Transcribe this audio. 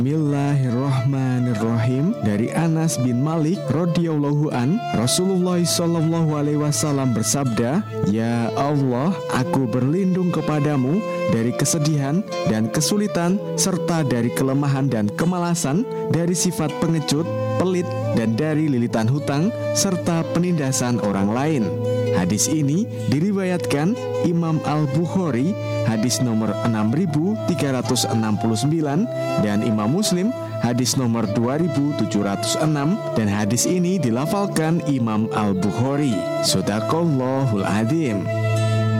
Bismillahirrahmanirrahim. Dari Anas bin Malik radhiyallahu an, Rasulullah sallallahu alaihi wasallam bersabda, "Ya Allah, aku berlindung kepadamu dari kesedihan dan kesulitan serta dari kelemahan dan kemalasan, dari sifat pengecut, pelit, dan dari lilitan hutang serta penindasan orang lain." Hadis ini diriwayatkan Imam Al-Bukhari, hadis nomor 6369, dan Imam Muslim, hadis nomor 2706, dan hadis ini dilafalkan Imam Al-Bukhari. Shadaqallahul Adzim.